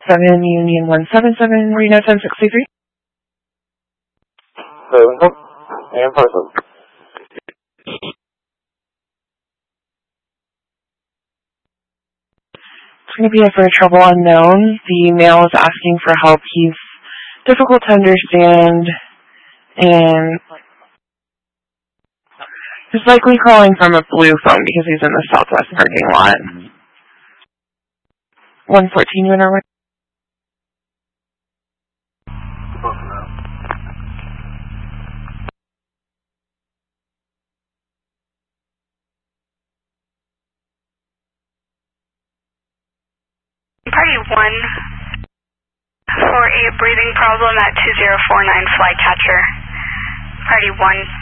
7 Union 177, Reno 1063. And person. It's going to be for trouble unknown. The male is asking for help. He's difficult to understand, and he's likely calling from a blue phone because he's in the Southwest parking lot. 114 Winter. Party 1 for a breathing problem at 2049 Flycatcher. Party 1.